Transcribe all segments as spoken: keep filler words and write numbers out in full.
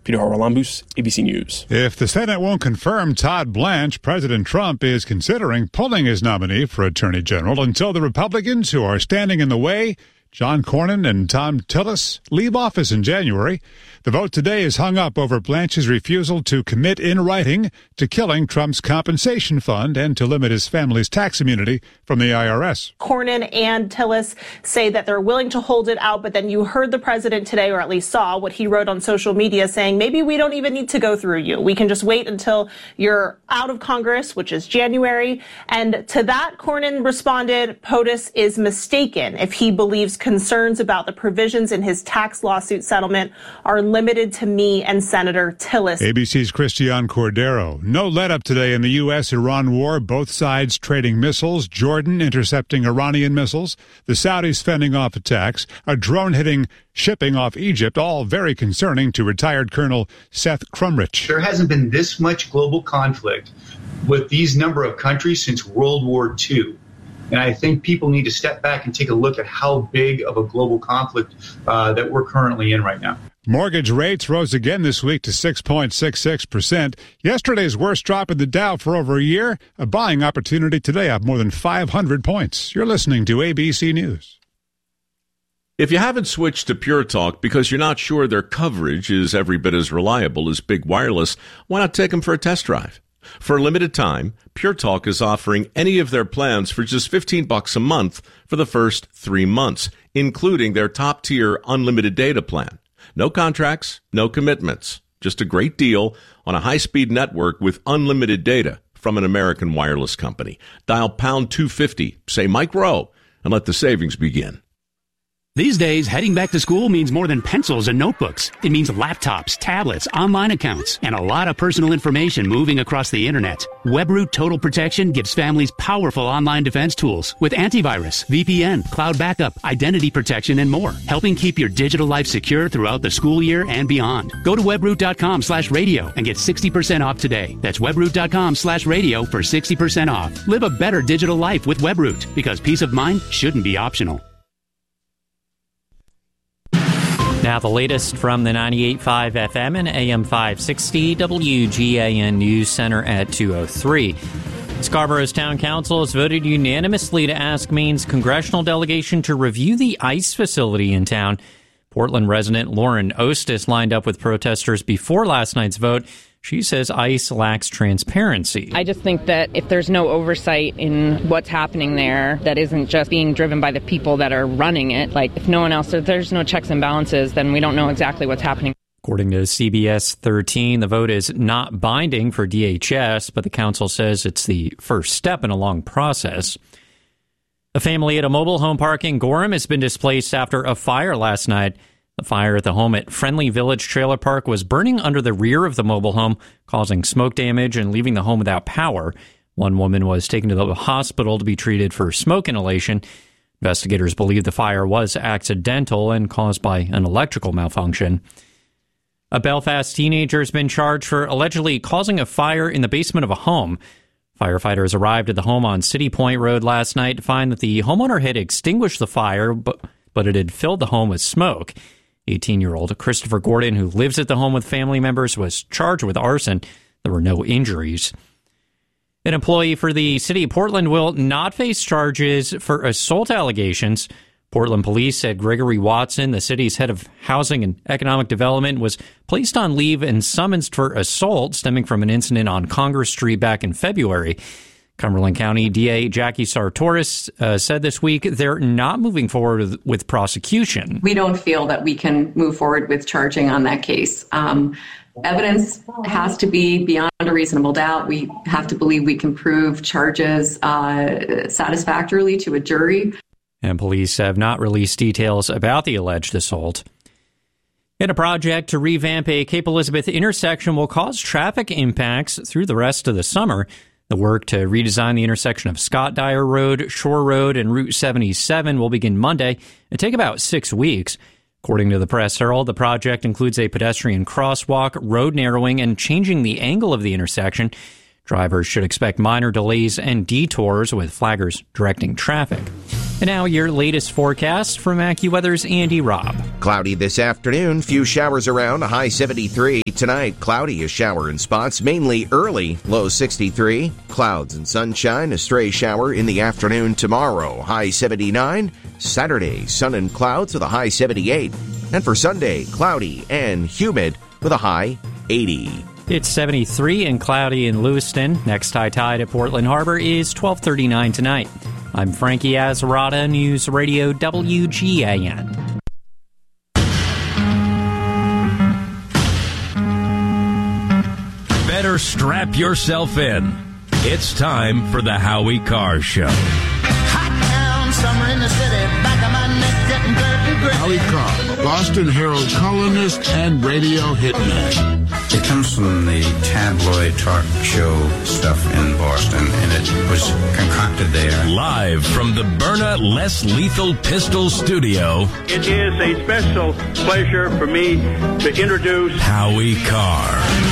Peter Haralambous, A B C News. If the Senate won't confirm Todd Blanche, President Trump is considering pulling his nominee for Attorney General until the Republicans who are standing in the way, John Cornyn and Thom Tillis, leave office in January. The vote today is hung up over Blanche's refusal to commit in writing to killing Trump's compensation fund and to limit his family's tax immunity from the I R S. Cornyn and Tillis say that they're willing to hold it out, but then you heard the president today, or at least saw what he wrote on social media, saying maybe we don't even need to go through you. We can just wait until you're out of Congress, which is January. And to that, Cornyn responded, POTUS is mistaken if he believes concerns about the provisions in his tax lawsuit settlement are limited to me and Senator Tillis. A B C's Christian Cordero. No let-up today in the U S Iran war, both sides trading missiles, Jordan intercepting Iranian missiles, the Saudis fending off attacks, a drone hitting shipping off Egypt, all very concerning to retired Colonel Seth Crumrich. There hasn't been this much global conflict with these number of countries since World War Two. And I think people need to step back and take a look at how big of a global conflict uh, that we're currently in right now. Mortgage rates rose again this week to six point six six percent. Yesterday's worst drop in the Dow for over a year. A buying opportunity today up more than five hundred points. You're listening to A B C News. If you haven't switched to Pure Talk because you're not sure their coverage is every bit as reliable as Big Wireless, why not take them for a test drive? For a limited time, Pure Talk is offering any of their plans for just fifteen bucks a month for the first three months, including their top-tier unlimited data plan. No contracts, no commitments, just a great deal on a high-speed network with unlimited data from an American wireless company. Dial pound two fifty, say Mike Rowe, and let the savings begin. These days, heading back to school means more than pencils and notebooks. It means laptops, tablets, online accounts, and a lot of personal information moving across the internet. WebRoot Total Protection gives families powerful online defense tools with antivirus, V P N, cloud backup, identity protection, and more, helping keep your digital life secure throughout the school year and beyond. Go to webroot.com slash radio and get sixty percent off today. That's webroot.com slash radio for sixty percent off. Live a better digital life with WebRoot, because peace of mind shouldn't be optional. Now the latest from the ninety-eight point five F M and A M five sixty W G A N News Center at two oh three. Scarborough's town council has voted unanimously to ask Maine's congressional delegation to review the ICE facility in town. Portland resident Lauren Ostis lined up with protesters before last night's vote. She says ICE lacks transparency. I just think that if there's no oversight in what's happening there, that isn't just being driven by the people that are running it. Like, if no one else, if there's no checks and balances, then we don't know exactly what's happening. According to C B S thirteen, the vote is not binding for D H S, but the council says it's the first step in a long process. A family at a mobile home park in Gorham has been displaced after a fire last night. The fire at the home at Friendly Village Trailer Park was burning under the rear of the mobile home, causing smoke damage and leaving the home without power. One woman was taken to the hospital to be treated for smoke inhalation. Investigators believe the fire was accidental and caused by an electrical malfunction. A Belfast teenager has been charged for allegedly causing a fire in the basement of a home. Firefighters arrived at the home on City Point Road last night to find that the homeowner had extinguished the fire, but, but it had filled the home with smoke. eighteen-year-old Christopher Gordon, who lives at the home with family members, was charged with arson. There were no injuries. An employee for the city of Portland will not face charges for assault allegations. Portland police said Gregory Watson, the city's head of housing and economic development, was placed on leave and summoned for assault stemming from an incident on Congress Street back in February. Cumberland County D A Jackie Sartoris uh, said this week they're not moving forward with, with prosecution. We don't feel that we can move forward with charging on that case. Um, evidence has to be beyond a reasonable doubt. We have to believe we can prove charges uh, satisfactorily to a jury. And police have not released details about the alleged assault. And a project to revamp a Cape Elizabeth intersection will cause traffic impacts through the rest of the summer. The work to redesign the intersection of Scott Dyer Road, Shore Road, and Route seventy-seven will begin Monday and take about six weeks. According to the Press Herald, the project includes a pedestrian crosswalk, road narrowing, and changing the angle of the intersection. Drivers should expect minor delays and detours with flaggers directing traffic. And now your latest forecast from AccuWeather's Andy Robb. Cloudy this afternoon, few showers around, a high seventy-three. Tonight, cloudy, a shower in spots, mainly early, low sixty-three. Clouds and sunshine, a stray shower in the afternoon tomorrow, high seventy-nine. Saturday, sun and clouds with a high seventy-eight. And for Sunday, cloudy and humid with a high eighty. It's seventy-three and cloudy in Lewiston. Next high tide at Portland Harbor is twelve thirty-nine tonight. I'm Frankie Azarada, News Radio W G A N. Better strap yourself in. It's time for the Howie Carr Show. Hot town, summer in the city, back of my neck getting dirt and gritty. Howie Carr, Boston Herald columnist and radio hitman. It comes from the tabloid talk show stuff in Boston, and it was concocted there. Live from the Byrna Less Lethal Pistol Studio. It is a special pleasure for me to introduce Howie Carr.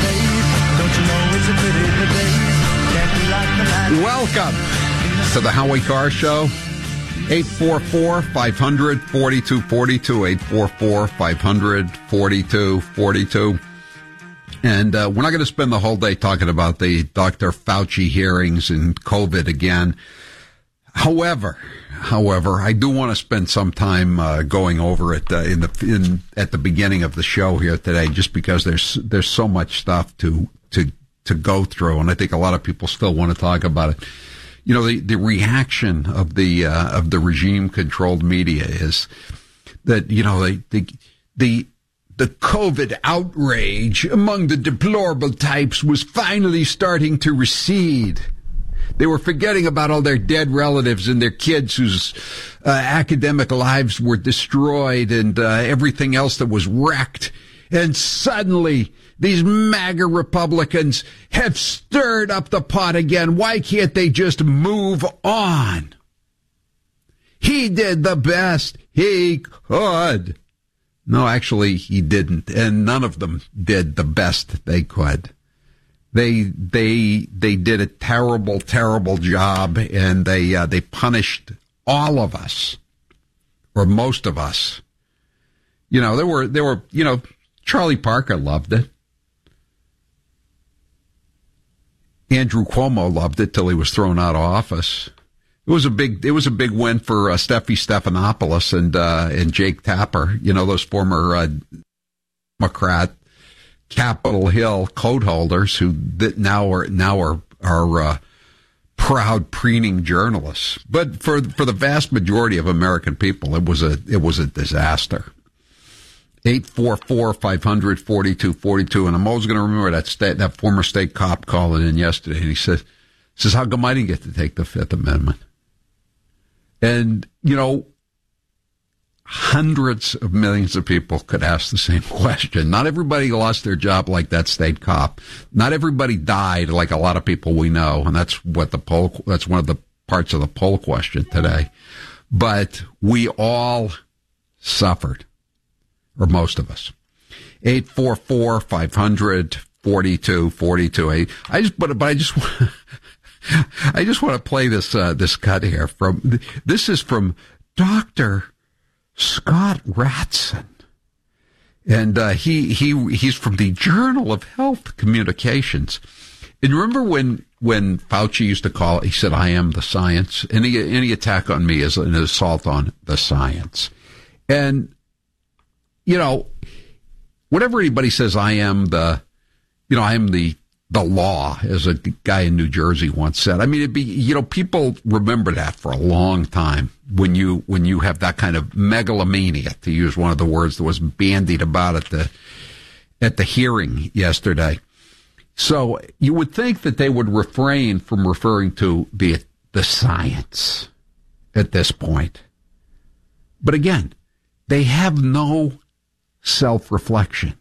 Welcome to the Howie Carr Show. eight four four, five hundred, forty-two forty-two, eight four four, five hundred, forty-two forty-two. And uh, we're not going to spend the whole day talking about the Doctor Fauci hearings and COVID again. However, however, I do want to spend some time uh, going over it uh, in the in at the beginning of the show here today, just because there's there's so much stuff to to to go through, and I think a lot of people still want to talk about it. You know, the the reaction of the uh, of the regime controlled media is that, you know, the the the The COVID outrage among the deplorable types was finally starting to recede. They were forgetting about all their dead relatives and their kids whose uh, academic lives were destroyed and uh, everything else that was wrecked. And suddenly, these MAGA Republicans have stirred up the pot again. Why can't they just move on? He did the best he could. No, actually, he didn't, and none of them did the best they could. They they they did a terrible, terrible job, and they uh, they punished all of us, or most of us. You know, there were there were you know, Charlie Parker loved it. Andrew Cuomo loved it till he was thrown out of office. It was a big, it was a big win for uh, Steffi Stephanopoulos and uh, and Jake Tapper. You know, those former uh, Democrat Capitol Hill coat holders who that now are now are are uh, proud preening journalists. But for for the vast majority of American people, it was a it was a disaster. Eight four four five hundred forty two forty two, and I'm always going to remember that state that former state cop calling in yesterday, and he says says how come I didn't get to take the Fifth Amendment? And, you know, hundreds of millions of people could ask the same question. Not everybody lost their job like that state cop. Not everybody died like a lot of people we know. And that's what the poll, that's one of the parts of the poll question today. But we all suffered, or most of us. eight four four, five hundred, forty-two forty-two. I, I just, but, but I just want I just want to play this uh, this cut here from this is from Doctor Scott Ratson, and uh, he he he's from the Journal of Health Communications. And remember when when Fauci used to call it, he said, "I am the science." Any any attack on me is an assault on the science. And you know, whenever anybody says, "I am the," you know, I am the. The law, as a guy in New Jersey once said. I mean, it'd be, you know, people remember that for a long time when you, when you have that kind of megalomania, to use one of the words that was bandied about at the, at the hearing yesterday. So you would think that they would refrain from referring to the, the science at this point. But again, they have no self-reflection.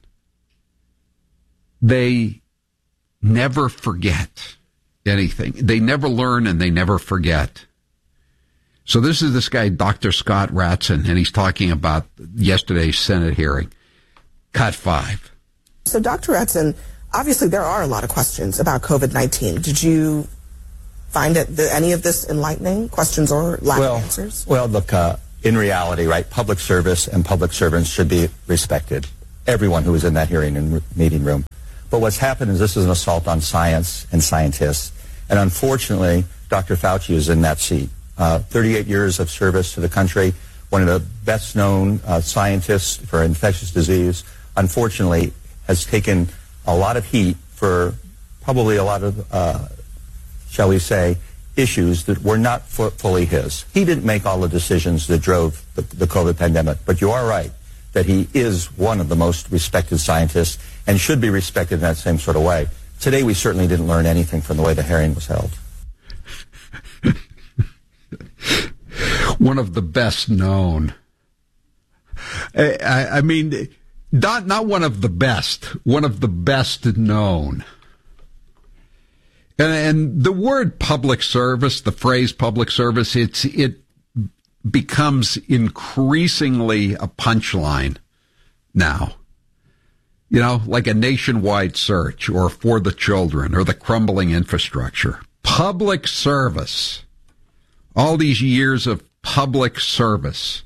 They never forget anything. They never learn and they never forget. So this is this guy, Doctor Scott Ratson, and he's talking about yesterday's Senate hearing. Cut five. So, Doctor Ratson, obviously there are a lot of questions about COVID nineteen. Did you find it, the, any of this enlightening, questions or lack well, of answers? Well, look, uh, in reality, right, public service and public servants should be respected. Everyone who was in that hearing and meeting room. But what's happened is this is an assault on science and scientists. And unfortunately, Doctor Fauci is in that seat. Uh, thirty-eight years of service to the country, one of the best-known uh, scientists for infectious disease, unfortunately has taken a lot of heat for probably a lot of, uh, shall we say, issues that were not fu- fully his. He didn't make all the decisions that drove the, the COVID pandemic, but you are right that he is one of the most respected scientists and should be respected in that same sort of way. Today, we certainly didn't learn anything from the way the hearing was held. One of the best known. I, I, I mean, not not one of the best, one of the best known. And, and the word public service, the phrase public service, it's it becomes increasingly a punchline now. You know, like a nationwide search or for the children or the crumbling infrastructure. Public service. All these years of public service.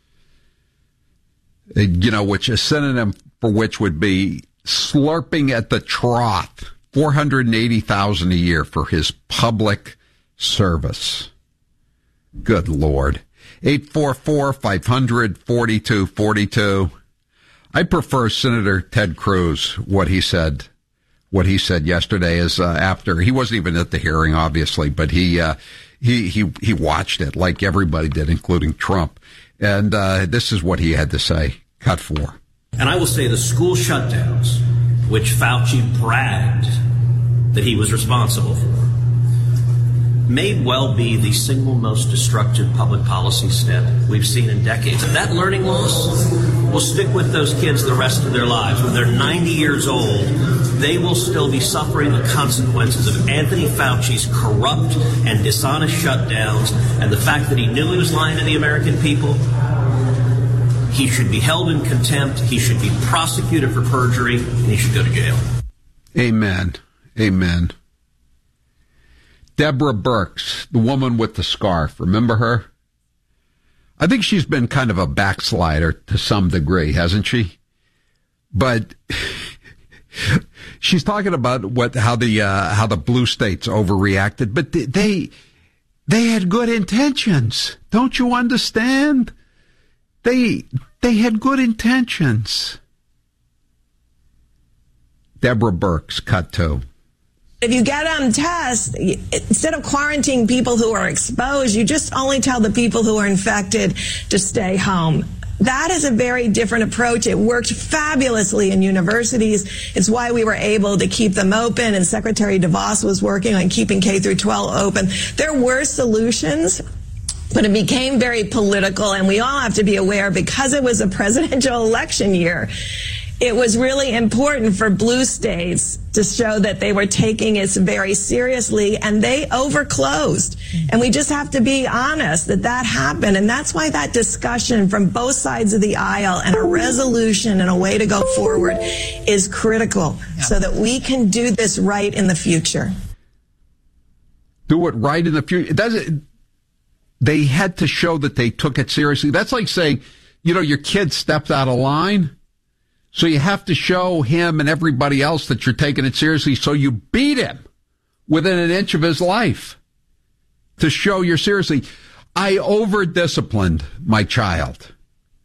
You know, which a synonym for which would be slurping at the trough. four hundred eighty thousand dollars a year for his public service. Good Lord. eight four four, five hundred, forty-two forty-two. I prefer Senator Ted Cruz, what he said. What he said yesterday is uh, after, he wasn't even at the hearing, obviously, but he, uh, he, he, he watched it like everybody did, including Trump. And uh, this is what he had to say. Cut four. And I will say the school shutdowns, which Fauci bragged that he was responsible for, may well be the single most destructive public policy step we've seen in decades. And that learning loss will stick with those kids the rest of their lives. When they're ninety years old, they will still be suffering the consequences of Anthony Fauci's corrupt and dishonest shutdowns and the fact that he knew he was lying to the American people. He should be held in contempt. He should be prosecuted for perjury, and he should go to jail. Amen. Amen. Deborah Birx, the woman with the scarf. Remember her? I think she's been kind of a backslider to some degree, hasn't she? But she's talking about what how the uh, how the blue states overreacted, but they they had good intentions. Don't you understand? They they had good intentions. Deborah Birx, cut two. If you get them tests, instead of quarantining people who are exposed, you just only tell the people who are infected to stay home. That is a very different approach. It worked fabulously in universities. It's why we were able to keep them open, and Secretary DeVos was working on keeping K through twelve open. There were solutions, but it became very political, and we all have to be aware, because it was a presidential election year, it was really important for blue states to show that they were taking it very seriously, and they overclosed. And we just have to be honest that that happened. And that's why that discussion from both sides of the aisle and a resolution and a way to go forward is critical, yeah, so that we can do this right in the future. Do it right in the future. That's it. They had to show that they took it seriously. That's like saying, you know, your kid stepped out of line. So you have to show him and everybody else that you're taking it seriously. So you beat him within an inch of his life to show you're seriously. I over-disciplined my child.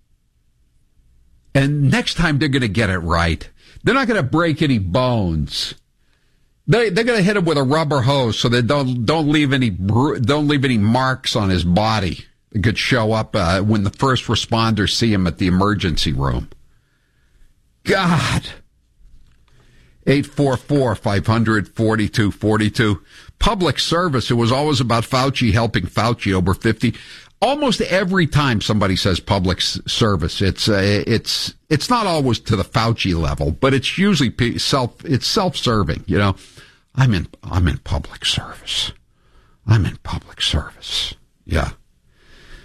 And next time they're going to get it right. They're not going to break any bones. They, they're going to hit him with a rubber hose so they don't, don't leave any, don't leave any marks on his body that could show up uh, when the first responders see him at the emergency room. God. eight four four, five hundred, forty-two forty-two. Public service. It was always about Fauci helping Fauci over fifty. Almost every time somebody says public service, it's uh, it's it's not always to the Fauci level, but it's usually self it's self-serving. You know, I'm in I'm in public service. I'm in public service. Yeah.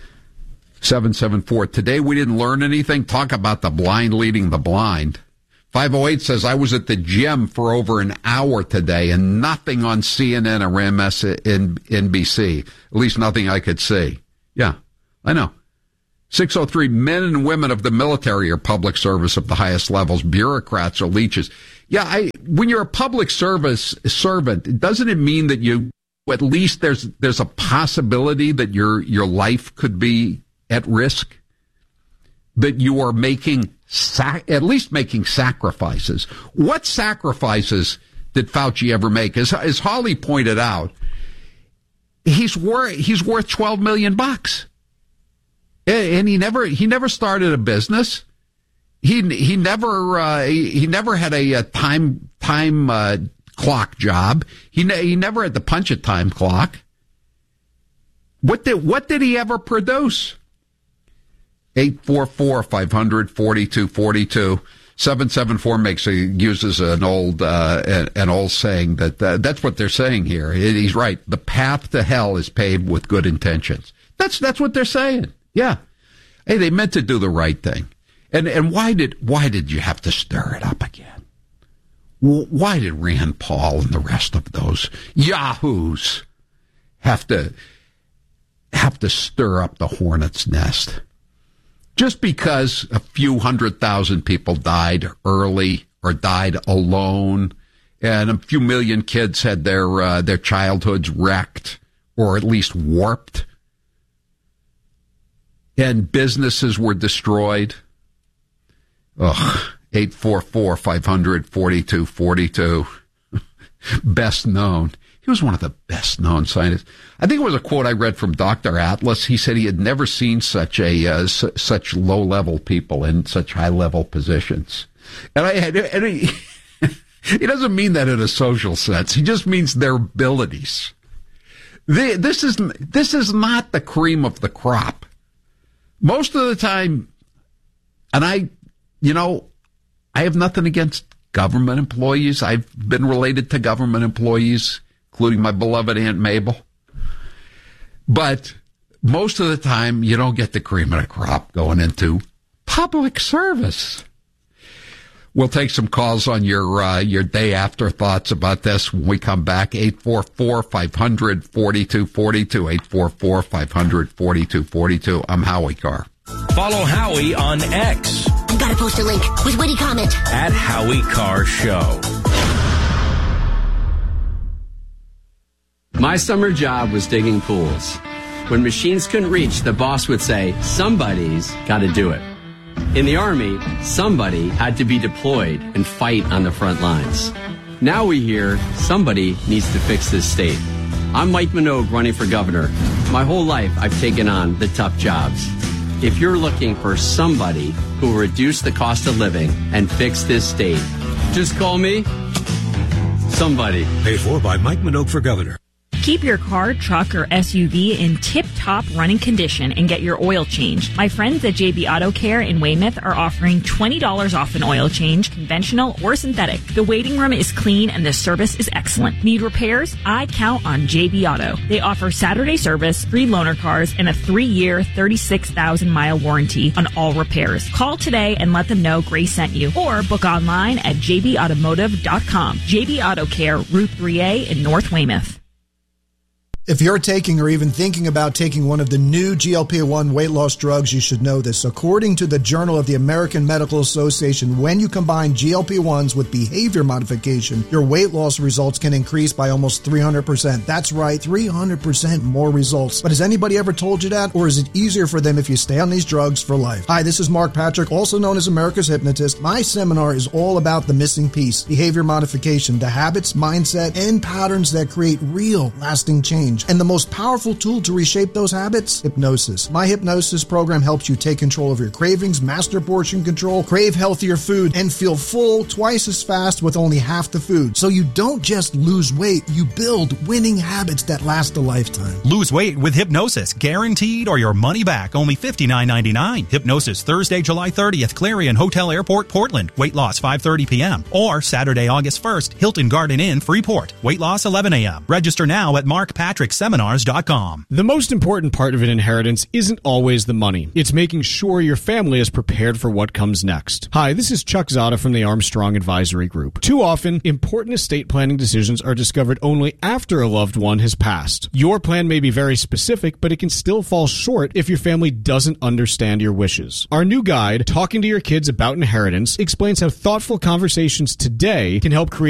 seven seven four. Today we didn't learn anything. Talk about the blind leading the blind. five oh eight says, I was at the gym for over an hour today and nothing on C N N or M S N B C. At least nothing I could see. Yeah, I know. six oh three, men and women of the military are public service of the highest levels. Bureaucrats are leeches. Yeah, I, when you're a public service servant, doesn't it mean that you, at least there's there's a possibility that your your life could be at risk? That you are making, sac- at least making sacrifices. What sacrifices did Fauci ever make? As, as Holly pointed out, he's worth he's worth twelve million bucks. And he never he never started a business. He he never uh, he, he never had a, a time time uh, clock job. He ne- he never had to punch a time clock. What did what did he ever produce? eight four four, five hundred, forty-two forty-two. seven seven four makes a, uses an old uh, an, an old saying that uh, that's what they're saying here. He's right. The path to hell is paved with good intentions. That's that's what they're saying. Yeah. Hey, they meant to do the right thing. And and why did why did you have to stir it up again? Why did Rand Paul and the rest of those yahoos have to have to stir up the hornet's nest? Just because a few hundred thousand people died early or died alone, and a few million kids had their uh, their childhoods wrecked or at least warped, and businesses were destroyed. Ugh, eight four four, five hundred, forty-two forty-two. Best known. He was one of the best known scientists. I think it was a quote I read from Doctor Atlas. He said he had never seen such a uh, su- such low level people in such high level positions. And I had, and he, he doesn't mean that in a social sense. He just means their abilities. They, this is this is not the cream of the crop. Most of the time, and I, you know, I have nothing against government employees. I've been related to government employees, including my beloved Aunt Mabel. But most of the time, you don't get the cream of the crop going into public service. We'll take some calls on your uh, your day after thoughts about this when we come back. eight four four, five hundred, forty-two forty-two, eight four four, five hundred, forty-two forty-two. I'm Howie Carr. Follow Howie on X. I've got to post a link with witty comment. At Howie Carr Show. My summer job was digging pools. When machines couldn't reach, the boss would say, somebody's got to do it. In the Army, somebody had to be deployed and fight on the front lines. Now we hear somebody needs to fix this state. I'm Mike Minogue running for governor. My whole life I've taken on the tough jobs. If you're looking for somebody who will reduce the cost of living and fix this state, just call me somebody. Paid for by Mike Minogue for governor. Keep your car, truck, or S U V in tip-top running condition and get your oil changed. My friends at J B Auto Care in Weymouth are offering twenty dollars off an oil change, conventional or synthetic. The waiting room is clean and the service is excellent. Need repairs? I count on J B Auto. They offer Saturday service, free loaner cars, and a three-year, thirty-six thousand mile warranty on all repairs. Call today and let them know Grace sent you, or book online at j b automotive dot com. J B Auto Care, Route three A in North Weymouth. If you're taking or even thinking about taking one of the new G L P one weight loss drugs, you should know this. According to the Journal of the American Medical Association, when you combine G L P ones with behavior modification, your weight loss results can increase by almost three hundred percent. That's right, three hundred percent more results. But has anybody ever told you that? Or is it easier for them if you stay on these drugs for life? Hi, this is Mark Patrick, also known as America's Hypnotist. My seminar is all about the missing piece, behavior modification, the habits, mindset, and patterns that create real, lasting change. And the most powerful tool to reshape those habits? Hypnosis. My hypnosis program helps you take control of your cravings, master portion control, crave healthier food, and feel full twice as fast with only half the food. So you don't just lose weight, you build winning habits that last a lifetime. Lose weight with Hypnosis, guaranteed or your money back. Only fifty-nine ninety-nine. Hypnosis, Thursday, July thirtieth, Clarion Hotel Airport, Portland. Weight loss five thirty p.m. Or Saturday, August first, Hilton Garden Inn, Freeport. Weight loss eleven a.m. Register now at Mark Patrick matrix seminars dot com. The most important part of an inheritance isn't always the money. It's making sure your family is prepared for what comes next. Hi, this is Chuck Zada from the Armstrong Advisory Group. Too often, important estate planning decisions are discovered only after a loved one has passed. Your plan may be very specific, but it can still fall short if your family doesn't understand your wishes. Our new guide, Talking to Your Kids About Inheritance, explains how thoughtful conversations today can help create